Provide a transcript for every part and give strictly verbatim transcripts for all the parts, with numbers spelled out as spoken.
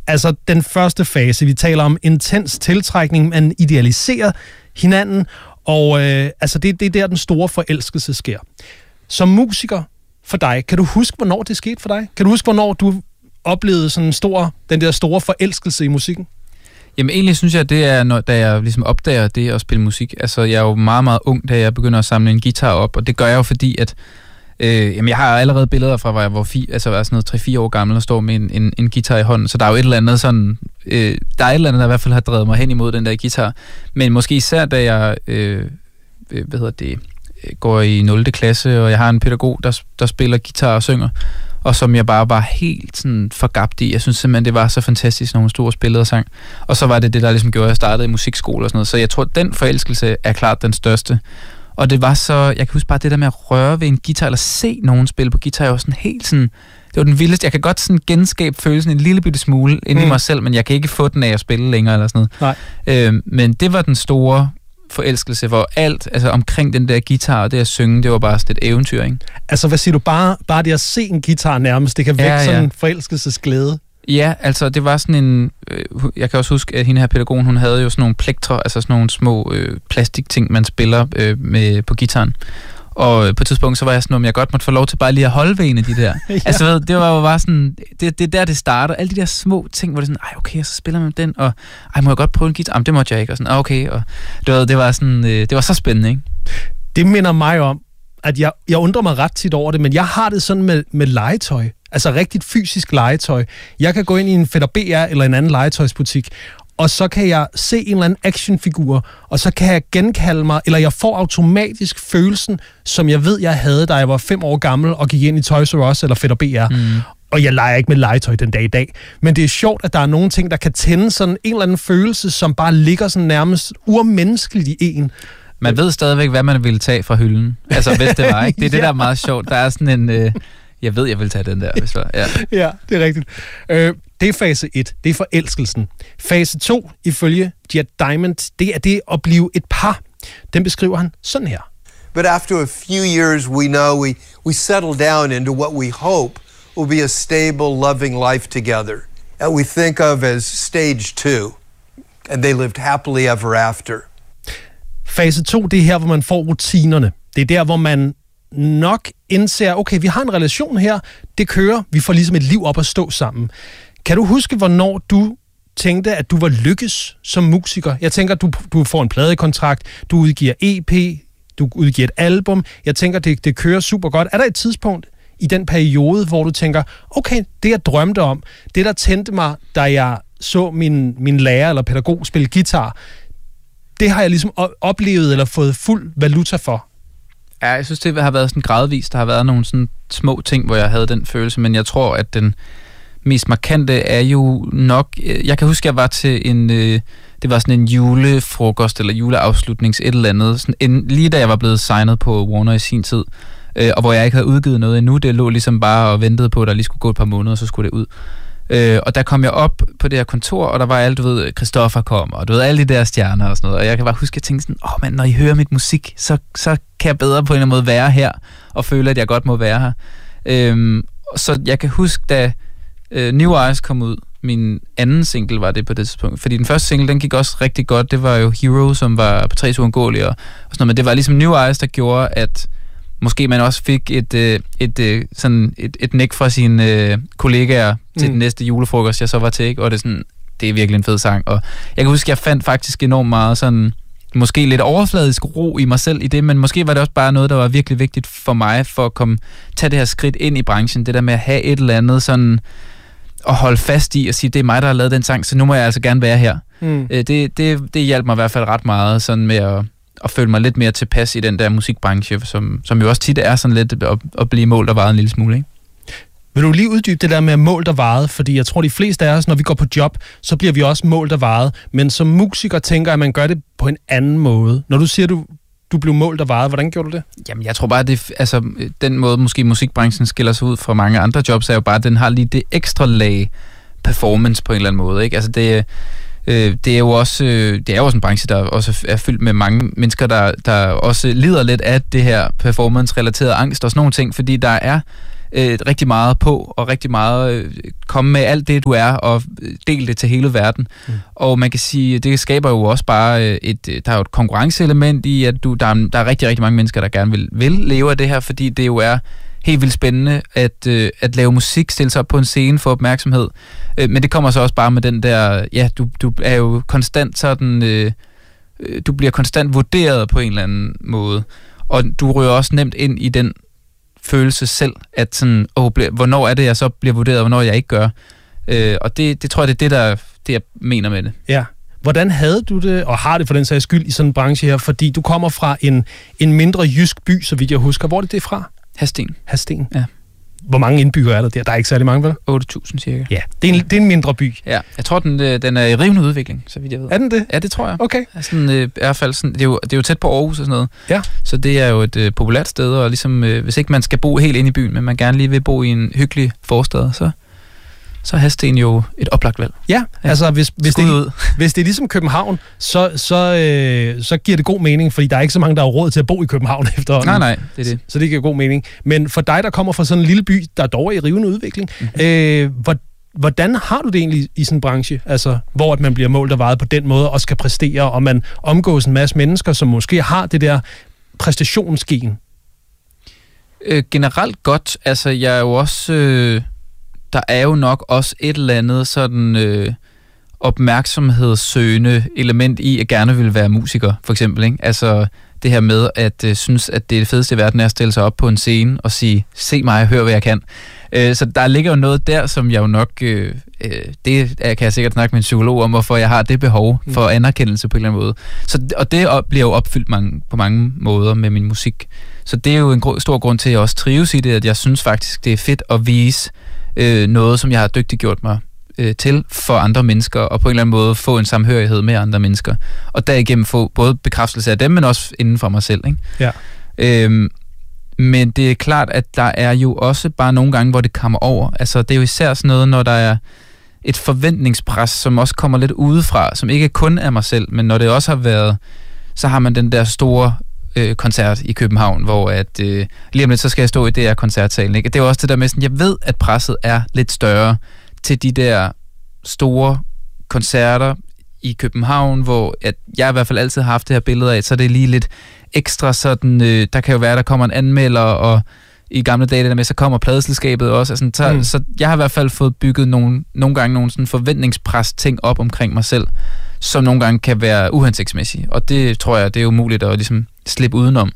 Altså den første fase, vi taler om intens tiltrækning, man idealiserer hinanden, og øh, altså det, det er der, den store forelskelse sker. Som musiker for dig, kan du huske, hvornår det skete for dig? Kan du huske, hvornår du oplevede sådan en stor, den der store forelskelse i musikken? Jamen egentlig synes jeg, det er, når, da jeg ligesom opdager det at spille musik. Altså jeg er jo meget, meget ung, da jeg begynder at samle en guitar op, og det gør jeg jo fordi, at øh, jamen, jeg har allerede billeder fra, hvor jeg var, fi, altså, var sådan noget tre fire år gammel og står med en, en, en guitar i hånden, så der er jo et eller andet sådan, øh, der er et eller andet, der i hvert fald har drevet mig hen imod den der guitar. Men måske især, da jeg øh, hvad hedder det, går i nul klasse, og jeg har en pædagog, der, der spiller guitar og synger, og som jeg bare var helt sådan forgabt i. Jeg synes simpelthen, det var så fantastisk, når hun stod og spillede og sang. Og så var det det, der ligesom gjorde, at jeg startede i musikskole og sådan noget. Så jeg tror, at den forelskelse er klart den største. Og det var så, jeg kan huske bare det der med at røre ved en guitar, eller se nogen spille på guitar, jeg var sådan helt sådan, det var den vildeste. Jeg kan godt sådan genskabe følelsen en lille bitte smule inde mm. i mig selv, men jeg kan ikke få den af at spille længere eller sådan noget. Nej. Øhm, men det var den store forelskelse, hvor alt, altså omkring den der guitar og det at synge, det var bare sådan et eventyr, ikke? Altså, hvad siger du? Bare, bare det at se en guitar nærmest, det kan vække ja, ja. sådan en forelskelsesglæde. Ja, altså det var sådan en, øh, jeg kan også huske, at hende her pædagogen, hun havde jo sådan nogle plektre, altså sådan nogle små øh, plastikting, man spiller øh, med på guitaren. Og på et tidspunkt, så var jeg sådan, om jeg godt måtte få lov til bare lige at holde ved en af de der. ja. Altså, ved, det var jo bare sådan, det, det er der, det starter. Alle de der små ting, hvor det sådan, ej, okay, så spiller man den, og ej, må jeg godt prøve en guitar? Jamen, det måtte jeg ikke, og sådan, okay. Og det var, det var sådan, det var så spændende, ikke? Det minder mig om, at jeg, jeg undrer mig ret tit over det, men jeg har det sådan med, med legetøj. Altså rigtigt fysisk legetøj. Jeg kan gå ind i en Fætter B R eller en anden legetøjsbutik, og så kan jeg se en eller anden actionfigur, og så kan jeg genkalde mig, eller jeg får automatisk følelsen, som jeg ved, jeg havde, da jeg var fem år gammel, og gik ind i Toys R Us eller Fætter B R. Mm. Og jeg leger ikke med legetøj den dag i dag. Men det er sjovt, at der er nogle ting, der kan tænde sådan en eller anden følelse, som bare ligger sådan nærmest urmenneskeligt i en. Man ved stadigvæk, hvad man ville tage fra hylden. Altså, hvis det var, ikke? Det er det, der er meget sjovt. Der er sådan en... Øh, jeg ved, jeg vil tage den der, hvis det var. Ja, ja, det er rigtigt. Øh, det er fase et. Det er forelskelsen. Fase to, ifølge Jet Diamond, det er det at blive et par. Den beskriver han sådan her. But after a few years, we know we, we settle down into what we hope will be a stable, loving life together. And we think of as stage two. And they lived happily ever after. Fase to, det er her, hvor man får rutinerne. Det er der, hvor man nok indser, okay, vi har en relation her, det kører, vi får ligesom et liv op at stå sammen. Kan du huske, hvornår du tænkte, at du var lykkes som musiker? Jeg tænker, du, du får en pladekontrakt, du udgiver E P, du udgiver et album. Jeg tænker, det, det kører super godt. Er der et tidspunkt i den periode, hvor du tænker, okay, det jeg drømte om, det der tændte mig, da jeg så min, min lærer eller pædagog spille guitar, det har jeg ligesom oplevet eller fået fuld valuta for? Ja, jeg synes, det har været sådan gradvist. Der har været nogle sådan små ting, hvor jeg havde den følelse, men jeg tror, at den mest markante er jo nok... Jeg kan huske, jeg var til en... Øh, det var sådan en julefrokost eller juleafslutnings et eller andet. Sådan en, lige da jeg var blevet signet på Warner i sin tid, øh, og hvor jeg ikke havde udgivet noget endnu. Det lå ligesom bare og ventede på, at der lige skulle gå et par måneder, og så skulle det ud. Øh, og der kom jeg op på det her kontor, og der var alt, du ved, Christoffer kom, og du ved, alle de der stjerner og sådan noget. Og jeg kan bare huske, at jeg tænkte sådan, åh oh, mand, når I hører mit musik, så, så kan jeg bedre på en eller anden måde være her, og føle, at jeg godt må være her. Øh, så jeg kan huske, da øh, New Eyes kom ud, min anden single var det på det tidspunkt, fordi den første single, den gik også rigtig godt. Det var jo Hero, som var Patrice Uangoli og, og sådan noget, men det var ligesom New Eyes, der gjorde, at måske man også fik et, et, et, sådan et, et nik fra sine øh, kollegaer til mm. den næste julefrokost, jeg så var til, ikke? Og det er sådan, det er virkelig en fed sang. Og jeg kan huske, jeg fandt faktisk enormt meget sådan, måske lidt overfladisk ro i mig selv i det, men måske var det også bare noget, der var virkelig vigtigt for mig, for at komme, tage det her skridt ind i branchen. Det der med at have et eller andet sådan, at holde fast i og sige, det er mig, der har lavet den sang, så nu må jeg altså gerne være her. Mm. Det, det, det hjalp mig i hvert fald ret meget sådan med at og føle mig lidt mere tilpas i den der musikbranche, som, som jo også tit er sådan lidt at, at blive målt og varet en lille smule, ikke? Vil du lige uddybe det der med målt og varet? Fordi jeg tror, de fleste af os, når vi går på job, så bliver vi også målt og varet. Men som musiker tænker jeg, at man gør det på en anden måde. Når du siger, du du blev målt og varet, hvordan gjorde du det? Jamen, jeg tror bare, at det, altså, den måde, måske musikbranchen skiller sig ud fra mange andre jobs, er jo bare, at den har lige det ekstra lag performance på en eller anden måde, ikke? Altså, det Det er jo også det er jo også en branche, der også er fyldt med mange mennesker, der, der også lider lidt af det her performance-relaterede angst og sådan nogle ting, fordi der er øh, rigtig meget på, og rigtig meget øh, komme med alt det, du er, og del det til hele verden. Mm. Og man kan sige, det skaber jo også bare et, der er jo et konkurrenceelement i, at du, der, er, der er rigtig, rigtig mange mennesker, der gerne vil, vil leve af det her, fordi det jo er helt vildt spændende at, øh, at lave musik, stille sig op på en scene, få opmærksomhed. Øh, men det kommer så også bare med den der, ja, du, du er jo konstant sådan, øh, du bliver konstant vurderet på en eller anden måde. Og du ryger også nemt ind i den følelse selv, at sådan, åh, hvornår er det, jeg så bliver vurderet, og hvornår jeg ikke gør. Øh, og det, det tror jeg, det er det, der, det, jeg mener med det. Ja. Hvordan havde du det, og har det for den sags skyld, i sådan en branche her? Fordi du kommer fra en, en mindre jysk by, så vidt jeg husker. Hvor er det det fra? Hadsten. Hadsten? Ja. Hvor mange indbyggere er der der? Der er ikke særlig mange, vel? otte tusind cirka. Ja, det er, en, det er en mindre by. Ja, jeg tror, den, den er i rivende udvikling, så vidt jeg ved. Er den det? Ja, det tror jeg. Okay. Sådan, øh, i hvert fald sådan, det, er jo, det er jo tæt på Aarhus og sådan noget. Ja. Så det er jo et øh, populært sted, og ligesom, øh, hvis ikke man skal bo helt inde i byen, men man gerne lige vil bo i en hyggelig forstad, så, så er Hadsten jo et oplagt valg. Ja, ja. Altså hvis, hvis, det, ud. hvis det er ligesom København, så, så, øh, så giver det god mening, fordi der er ikke så mange, der har råd til at bo i København efterhånden. Nej, nej, det er det. Så, så det giver god mening. Men for dig, der kommer fra sådan en lille by, der dog er i rivende udvikling, mm-hmm. øh, hvordan har du det egentlig i sådan en branche, altså, hvor at man bliver målt og vejet på den måde, og skal præstere, og man omgås en masse mennesker, som måske har det der præstationsgen? Øh, generelt godt. Altså, jeg er jo også... Øh, der er jo nok også et eller andet sådan øh, opmærksomhedssøgende element i, at gerne vil være musiker, for eksempel. Ikke? Altså det her med, at øh, synes, at det er det fedeste i verden er at stille sig op på en scene og sige, se mig, hør hvad jeg kan. Øh, så der ligger jo noget der, som jeg jo nok... Øh, øh, det kan jeg sikkert snakke med en psykolog om, hvorfor jeg har det behov for anerkendelse på en eller anden måde. Så, og det op, bliver jo opfyldt mange, på mange måder med min musik. Så det er jo en gr- stor grund til, at jeg også trives i det, at jeg synes faktisk, det er fedt at vise øh, noget, som jeg har dygtiggjort mig øh, til for andre mennesker, og på en eller anden måde få en samhørighed med andre mennesker. Og derigennem få både bekræftelse af dem, men også inden for mig selv. Ikke? Ja. Øhm, men det er klart, at der er jo også bare nogle gange, hvor det kommer over. Altså, det er jo især sådan noget, når der er et forventningspres, som også kommer lidt udefra, som ikke kun er mig selv, men når det også har været, så har man den der store øh, koncert i København, hvor at øh, lige om lidt, så skal jeg stå i D R-koncertsalen. Ikke? Det er jo også det der med sådan, jeg ved, at presset er lidt større til de der store koncerter i København, hvor at jeg i hvert fald altid har haft det her billede af, så det er lige lidt ekstra sådan, øh, der kan jo være, der kommer en anmelder, og i gamle dage der med, så kommer pladeselskabet også. Altså, så, mm. så jeg har i hvert fald fået bygget nogle, nogle gange nogle sådan forventningspres ting op omkring mig selv, som nogle gange kan være uhensigtsmæssige. Og det tror jeg, det er umuligt at ligesom slippe udenom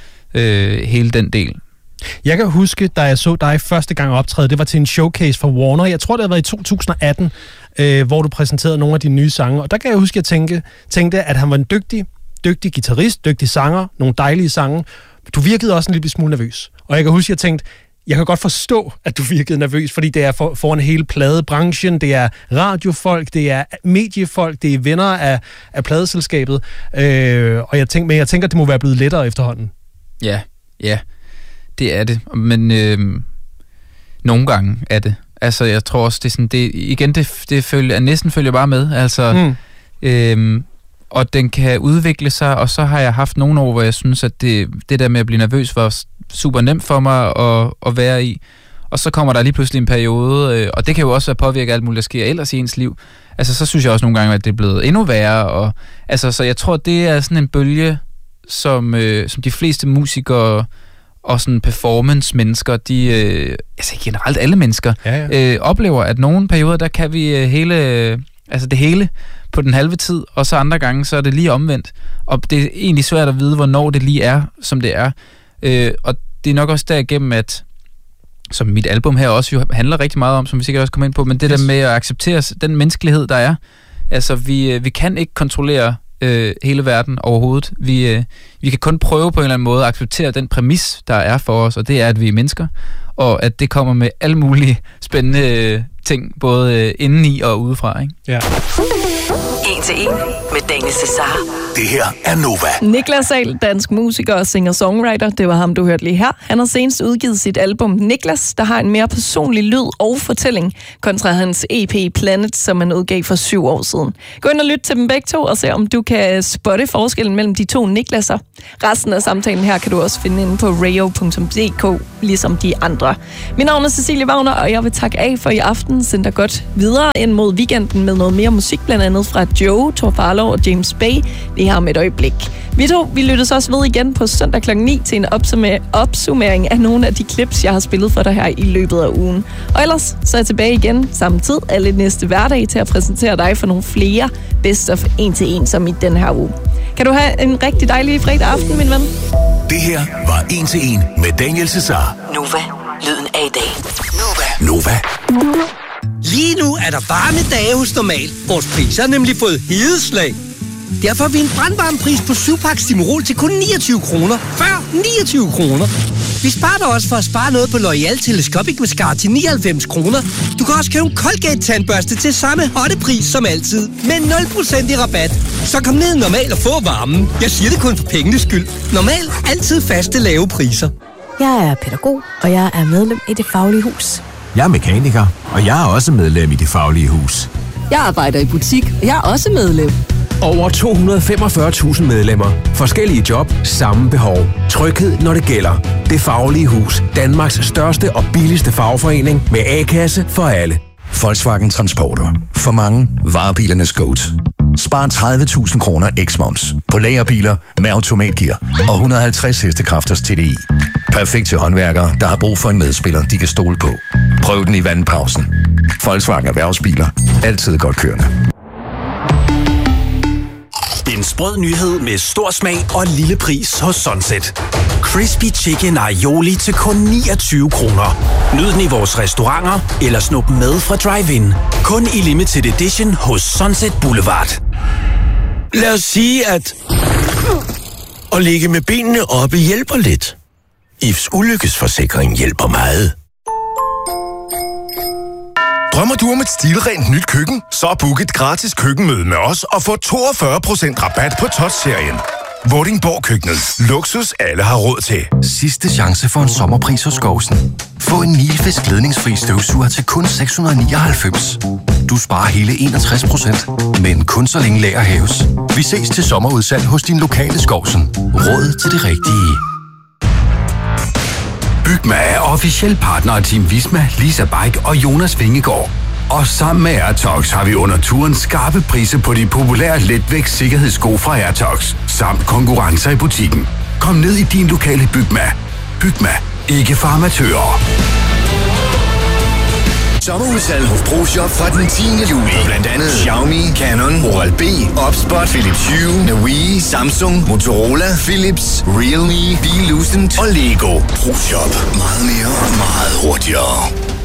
øh, hele den del. Jeg kan huske, da jeg så dig første gang optræde, det var til en showcase for Warner. Jeg tror, det havde været i to tusind atten, øh, hvor du præsenterede nogle af dine nye sange. Og der kan jeg huske, at jeg tænkte, tænkte, at han var en dygtig, dygtig guitarist, dygtig sanger, nogle dejlige sange. Du virkede også en lille smule nervøs. Og jeg kan huske, at jeg tænkte, jeg kan godt forstå, at du virkede nervøs, fordi det er for, foran hele pladebranchen, det er radiofolk, det er mediefolk, det er venner af, af pladeselskabet. Øh, og jeg tænker, men jeg tænker, at det må være blevet lettere efterhånden. Ja, ja, det er det. Men øh, nogle gange er det. Altså, jeg tror også, det er sådan, det, igen, det, det følger, næsten følger bare med. Altså, mm. øh, og den kan udvikle sig, og så har jeg haft nogle år, hvor jeg synes, at det, det der med at blive nervøs var super nemt for mig at, at være i. Og så kommer der lige pludselig en periode, øh, og det kan jo også være påvirket af alt muligt, der sker ellers i ens liv. Altså, så synes jeg også nogle gange, at det er blevet endnu værre. Og, altså, så jeg tror, det er sådan en bølge, som, øh, som de fleste musikere og sådan performance-mennesker, de, øh, altså generelt alle mennesker, ja, ja. Øh, oplever, at nogle perioder, der kan vi øh, hele, øh, altså det hele på den halve tid, og så andre gange, så er det lige omvendt. Og det er egentlig svært at vide, hvornår det lige er, som det er. Øh, og det er nok også derigennem, at som mit album her også jo handler rigtig meget om, som vi sikkert også kommer ind på, men det yes. der med at acceptere den menneskelighed, der er. Altså, vi, vi kan ikke kontrollere øh, hele verden overhovedet. Vi, øh, vi kan kun prøve på en eller anden måde at acceptere den præmis, der er for os, og det er, at vi er mennesker, og at det kommer med alle mulige spændende øh, ting, både øh, indeni og udefra. Ikke? Ja. En til en med Daniel Cesar. Det her er Nova. Niklas Ahl, dansk musiker og singer-songwriter, det var ham, du hørte lige her. Han har senest udgivet sit album Niklas, der har en mere personlig lyd og fortælling, kontra hans E P Planet, som han udgav for syv år siden. Gå ind og lyt til dem begge to, og se om du kan spotte forskellen mellem de to Niklas'er. Resten af samtalen her kan du også finde inde på radio punktum d k, ligesom de andre. Mit navn er Cecilie Wagner, og jeg vil takke af for i aften. Send dig godt videre ind mod weekenden med noget mere musik, blandt andet fra Joe, Tor Farlow og James Bay. Det her om et øjeblik. Vi to, vi lyttes også ved igen på søndag klokken ni til en opsummering af nogle af de clips, jeg har spillet for dig her i løbet af ugen. Og ellers så er jeg tilbage igen samme tid, alle næste hverdag, til at præsentere dig for nogle flere Best of en til en, som i den her uge. Kan du have en rigtig dejlig fredag aften, min ven? Det her var en til en med Daniel Cesar. Nova, lyden af i dag. Nova. Nova. Lige nu er der varme dage hos Normal. Vores priser har nemlig fået hedeslag. Derfor har vi en brandvarm pris på syv pakke Stimorol til kun niogtyve kroner. Før niogtyve kroner. Vi sparer dig også for at spare noget på L'Oreal Telescopic Mascara til nioghalvfems kroner. Du kan også købe en Colgate-tandbørste til samme hotte pris som altid. Med nul procent i rabat. Så kom ned i Normal og få varmen. Jeg siger det kun for pengenes skyld. Normal. Altid faste lave priser. Jeg er pædagog, og jeg er medlem i Det Faglige Hus. Jeg er mekaniker, og jeg er også medlem i Det Faglige Hus. Jeg arbejder i butik, og jeg er også medlem. Over to hundrede og femogfyrre tusind medlemmer. Forskellige job, samme behov. Tryghed, når det gælder. Det Faglige Hus. Danmarks største og billigste fagforening med A-kasse for alle. Volkswagen Transporter. For mange varebilernes GOAT. Spar tredive tusind kroner eks-moms på lagerbiler med automatgear og et hundrede og halvtreds hestekræfters T D I. Perfekt til håndværkere, der har brug for en medspiller, de kan stole på. Prøv den i vandpausen. Volkswagen Erhvervsbiler. Altid godt kørende. En sprød nyhed med stor smag og lille pris hos Sunset. Crispy Chicken Aioli til kun niogtyve kroner. Nyd den i vores restauranter eller snup med fra drive-in. Kun i limited edition hos Sunset Boulevard. Lad os sige, at at ligge med benene oppe hjælper lidt. I F's ulykkesforsikring hjælper meget. Drømmer du om et stilrent nyt køkken? Så book et gratis køkkenmøde med os og få toogfyrre procent rabat på Touch-serien. Vordingborg Køkkenet. Luksus, alle har råd til. Sidste chance for en sommerpris hos Skovsen. Få en Nilfisk ledningsfri støvsuger til kun seks hundrede og nioghalvfems. Du sparer hele enogtres procent, men kun så længe lager hæves. Vi ses til sommerudsalg hos din lokale Skovsen. Råd til det rigtige. Bygma er officiel partner af Team Visma, Lisa Bike og Jonas Vingegaard. Og sammen med Airtox har vi under turen skarpe priser på de populære letvægts sikkerhedssko fra Airtox, samt konkurrencer i butikken. Kom ned i din lokale Bygma. Bygma. Ikke for amatører. Sommerudsalg hos ProShop fra den tiende juli. Blandt andet Xiaomi, Canon, Oral-B, Opspot, Philips Hue, Navii, Samsung, Motorola, Philips, Realme, Belucent og Lego. ProShop. Meget mere, meget hurtigere.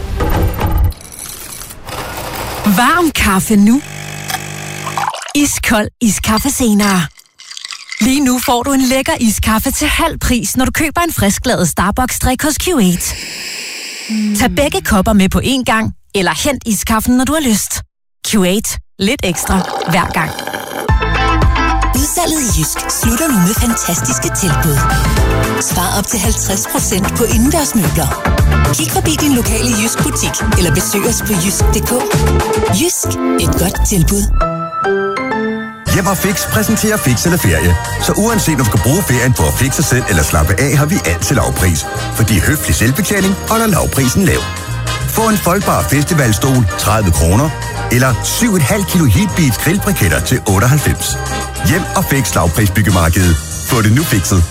Varm kaffe nu. Iskold iskaffe senere. Lige nu får du en lækker iskaffe til halv pris, når du køber en frisklavet Starbucks-drik hos Q otte. Mm. Tag begge kopper med på én gang, eller hent iskaffen, når du har lyst. Q otte. Lidt ekstra hver gang. Udsalget i Jysk slutter nu med fantastiske tilbud. Spar op til halvtreds procent på indendørsmøbler. Kig forbi din lokale Jysk butik, eller besøg os på jysk punktum d k. Jysk. Et godt tilbud. Hjem og Fix præsenterer Fix eller Ferie. Så uanset om du skal bruge ferien på at fixe sig selv eller slappe af, har vi altid lavpris. Fordi høflig selvbetjening holder lavprisen lav. Få en foldbar festivalstol tredive kroner, eller syv komma fem kilo Heatbeats grillbriketter til otteoghalvfems. Hjem og Fix lavprisbyggemarkedet. Få det nu fikset.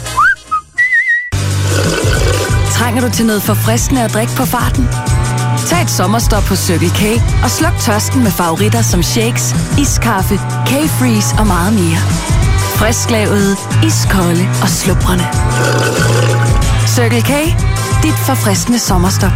Trænger du til noget forfriskende at drikke på farten? Tag et sommerstop på Circle K og sluk tørsten med favoritter som shakes, iskaffe, K-Freeze og meget mere. Frisklavet, iskolde og slubrende. Circle K. Dit forfriskende sommerstop.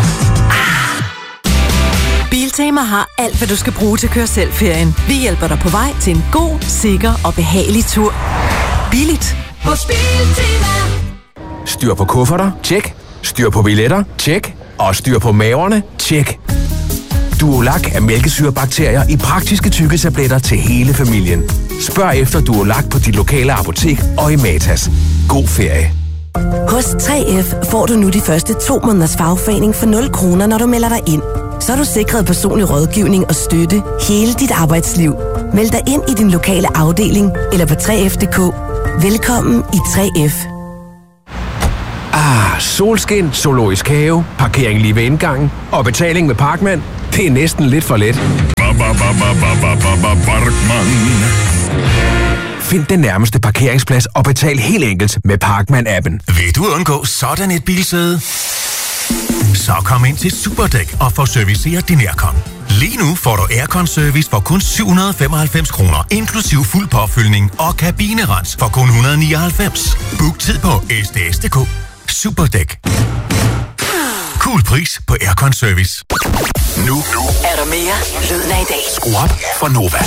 Biltema har alt, hvad du skal bruge til at køre selv-ferien. Vi hjælper dig på vej til en god, sikker og behagelig tur. Billigt. Hos Biltema. Styr på kufferter? Tjek. Styr på billetter? Tjek. Og styr på maverne? Tjek. Duolac er mælkesyrebakterier i praktiske tykketabletter til hele familien. Spørg efter Duolac på dit lokale apotek og i Matas. God ferie. Hos tre F får du nu de første to måneders fagforening for nul kroner, når du melder dig ind. Så er du sikret personlig rådgivning og støtte hele dit arbejdsliv. Meld dig ind i din lokale afdeling eller på tre F punktum d k. Velkommen i tre F. Ah, solskin, zoologisk have, parkering lige ved indgangen og betaling med Parkman. Det er næsten lidt for let. Find den nærmeste parkeringsplads og betal helt enkelt med Parkman-appen. Vil du undgå sådan et bilsæde? Så kom ind til Superdæk og få serviceret din aircon. Lige nu får du aircon-service for kun syv hundrede femoghalvfems kroner, inklusiv fuld påfyldning og kabinerens for kun et hundrede nioghalvfems. Book tid på S D S punktum d k. Superdæk. Cool pris på aircon-service. Nu er der mere Lyden af i dag. Skru op for Nova.